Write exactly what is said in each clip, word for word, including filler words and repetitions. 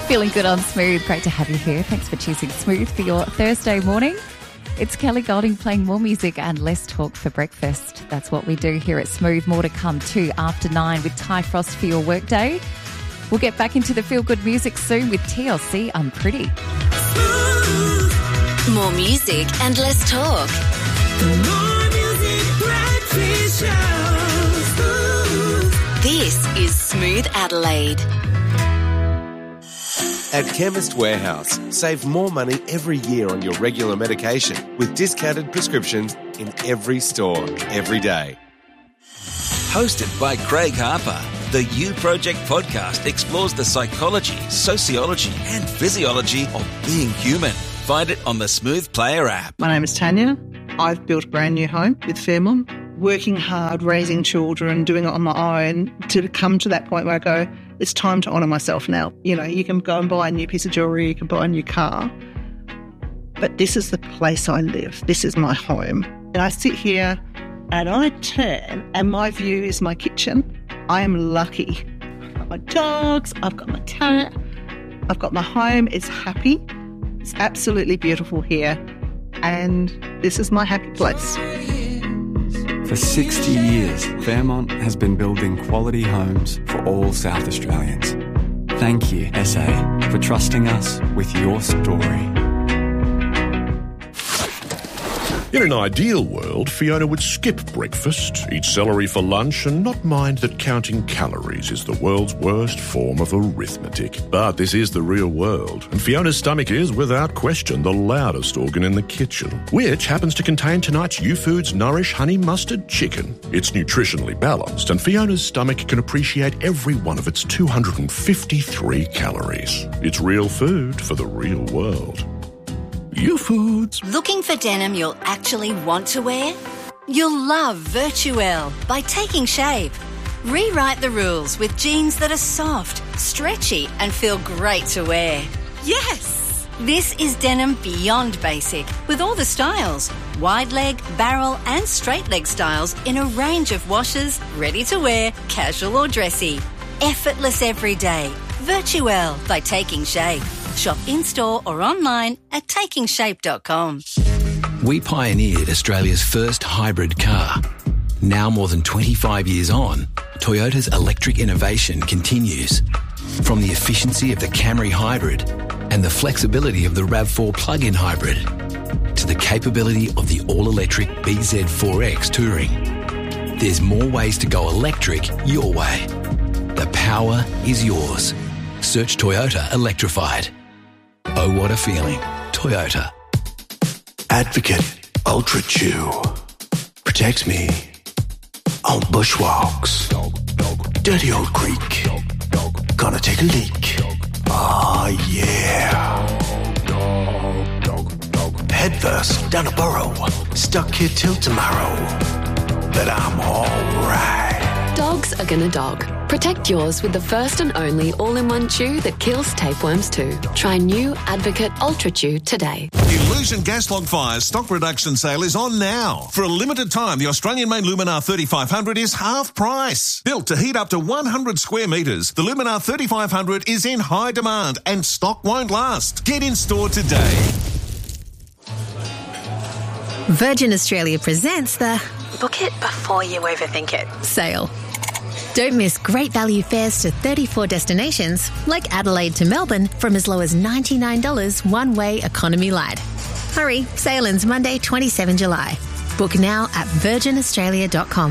Feeling good on Smooth. Great to have you here. Thanks for choosing Smooth for your Thursday morning. It's Kelly Golding playing more music and less talk for breakfast. That's what we do here at Smooth. More to come too after nine with Ty Frost for your workday. We'll get back into the feel-good music soon with T L C, I'm Pretty. More music and less talk. More music, breakfast show. This is Smooth Adelaide. At Chemist Warehouse, save more money every year on your regular medication with discounted prescriptions in every store, every day. Hosted by Craig Harper, the You Project podcast explores the psychology, sociology and physiology of being human. Find it on the Smooth Player app. My name is Tanya. I've built a brand new home with Fairmont, working hard, raising children, doing it on my own to come to that point where I go, it's time to honour myself now. You know, you can go and buy a new piece of jewellery, you can buy a new car, but this is the place I live. This is my home. And I sit here and I turn and my view is my kitchen. I am lucky. I've got my dogs, I've got my cat, I've got my home. It's happy. It's absolutely beautiful here. And this is my happy place. For sixty years, Fairmont has been building quality homes for all South Australians. Thank you, S A, for trusting us with your story. In an ideal world, Fiona would skip breakfast, eat celery for lunch, and not mind that counting calories is the world's worst form of arithmetic. But this is the real world, and Fiona's stomach is, without question, the loudest organ in the kitchen, which happens to contain tonight's U-Foods Nourish Honey Mustard Chicken. It's nutritionally balanced, and Fiona's stomach can appreciate every one of its two hundred fifty-three calories. It's real food for the real world. U-Foods. Looking for denim you'll actually want to wear? You'll love Virtuelle by Taking Shape. Rewrite the rules with jeans that are soft, stretchy and feel great to wear. Yes! This is denim beyond basic with all the styles. Wide leg, barrel and straight leg styles in a range of washes, ready to wear, casual or dressy. Effortless every day. Virtuelle by Taking Shape. Shop in-store or online at taking shape dot com. We pioneered Australia's first hybrid car. Now more than twenty-five years on, Toyota's electric innovation continues. From the efficiency of the Camry Hybrid and the flexibility of the RAV four plug-in hybrid to the capability of the all-electric B Z four X Touring. There's more ways to go electric your way. The power is yours. Search Toyota Electrified. Oh, what a feeling. Toyota. Advocate Ultra Chew protects me on bushwalks. Dirty old creek. Gonna take a leak. Ah, yeah. Headfirst down a burrow. Stuck here till tomorrow. But I'm alright. Dogs are gonna dog. Protect yours with the first and only all-in-one chew that kills tapeworms too. Try new Advocate Ultra Chew today. Illusion Gaslog Fire's stock reduction sale is on now. For a limited time, the Australian-made Luminar thirty-five hundred is half price. Built to heat up to one hundred square metres, the Luminar thirty-five hundred is in high demand and stock won't last. Get in store today. Virgin Australia presents the Book It Before You Overthink It sale. Don't miss great value fares to thirty-four destinations, like Adelaide to Melbourne, from as low as ninety-nine dollars one-way economy light. Hurry, sale ends Monday, the twenty-seventh of July. Book now at virgin australia dot com.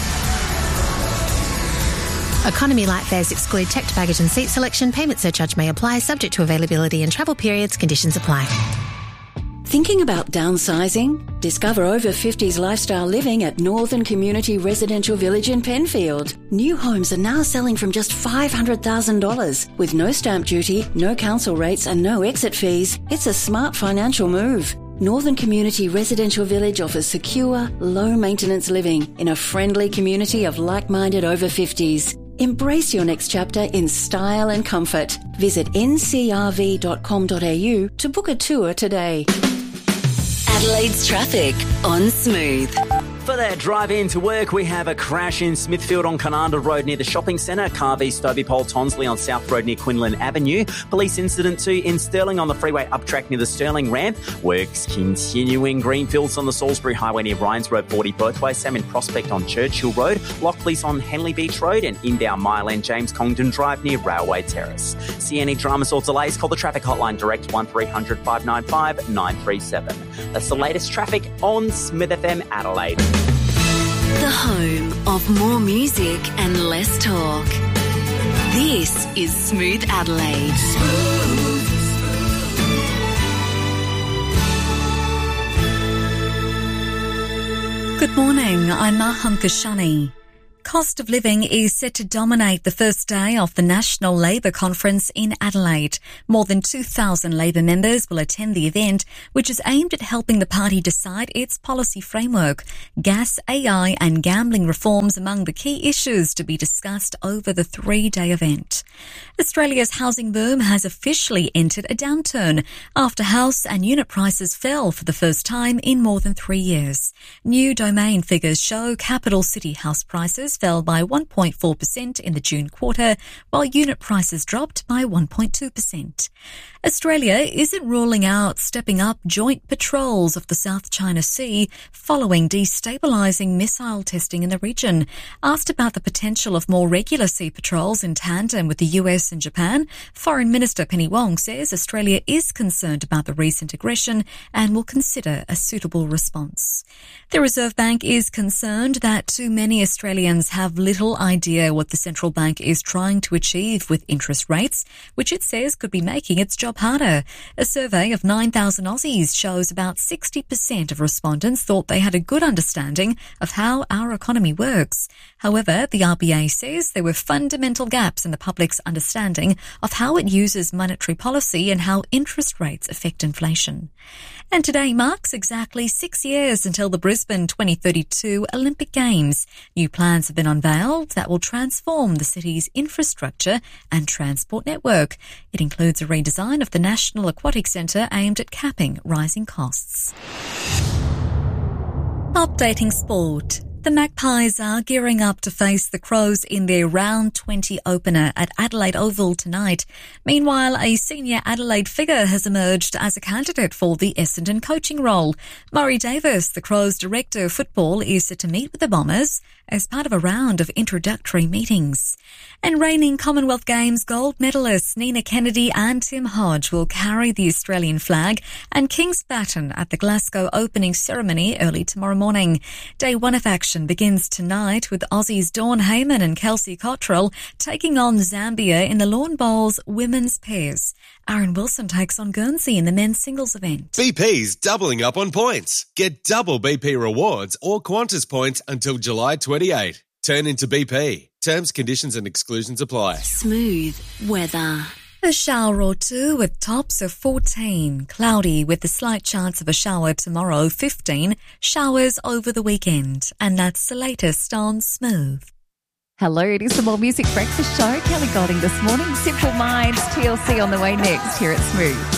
Economy light fares exclude checked baggage and seat selection. Payment surcharge may apply, subject to availability and travel periods. Conditions apply. Thinking about downsizing? Discover over fifties lifestyle living at Northern Community Residential Village in Penfield. New homes are now selling from just five hundred thousand dollars. With no stamp duty, no council rates and no exit fees, it's a smart financial move. Northern Community Residential Village offers secure, low-maintenance living in a friendly community of like-minded over fifties. Embrace your next chapter in style and comfort. Visit n c r v dot com dot a u to book a tour today. Adelaide's traffic on Smooth. For that drive in to work, we have a crash in Smithfield on Cananda Road near the shopping centre, Car v Stobie Pole Tonsley on South Road near Quinlan Avenue. Police incident two in Stirling on the freeway up track near the Stirling ramp. Works continuing. Greenfields on the Salisbury Highway near Ryan's Road forty both ways. Same in Prospect on Churchill Road. Lockleys on Henley Beach Road and Indown Mile and James Congdon Drive near Railway Terrace. See any dramas or delays? Call the traffic hotline direct one three hundred five nine five nine three seven. That's the latest traffic on Smith F M Adelaide. The home of more music and less talk. This is Smooth Adelaide. Good morning, I'm Maham Kashani. Cost of living is set to dominate the first day of the National Labour Conference in Adelaide. More than two thousand Labour members will attend the event, which is aimed at helping the party decide its policy framework. Gas, A I and gambling reforms among the key issues to be discussed over the three-day event. Australia's housing boom has officially entered a downturn after house and unit prices fell for the first time in more than three years. New Domain figures show capital city house prices fell by one point four percent in the June quarter, while unit prices dropped by one point two percent. Australia isn't ruling out stepping up joint patrols of the South China Sea following destabilising missile testing in the region. Asked about the potential of more regular sea patrols in tandem with the U S and Japan, Foreign Minister Penny Wong says Australia is concerned about the recent aggression and will consider a suitable response. The Reserve Bank is concerned that too many Australians have little idea what the central bank is trying to achieve with interest rates, which it says could be making its job harder. A survey of nine thousand Aussies shows about sixty percent of respondents thought they had a good understanding of how our economy works. However, the R B A says there were fundamental gaps in the public's understanding of how it uses monetary policy and how interest rates affect inflation. And today marks exactly six years until the Brisbane twenty thirty-two Olympic Games. New plans have been unveiled that will transform the city's infrastructure and transport network. It includes a redesign of the National Aquatic Centre aimed at capping rising costs. Updating sport. The Magpies are gearing up to face the Crows in their round twenty opener at Adelaide Oval tonight. Meanwhile, a senior Adelaide figure has emerged as a candidate for the Essendon coaching role. Murray Davis, the Crows' director of football, is set to meet with the Bombers as part of a round of introductory meetings. And reigning Commonwealth Games gold medalists Nina Kennedy and Tim Hodge will carry the Australian flag and King's baton at the Glasgow opening ceremony early tomorrow morning. Day one of action begins tonight with Aussies Dawn Heyman and Kelsey Cottrell taking on Zambia in the Lawn Bowls women's pairs. Aaron Wilson takes on Guernsey in the men's singles event. B P's doubling up on points. Get double B P rewards or Qantas points until July twenty-eighth. Turn into B P. Terms, conditions and exclusions apply. Smooth weather. A shower or two with tops of fourteen. Cloudy with a slight chance of a shower tomorrow, fifteen. Showers over the weekend. And that's the latest on Smooth. Hello, it is the More Music Breakfast Show. Kelly Golding this morning. Simple Minds, T L C on the way next here at Smooth.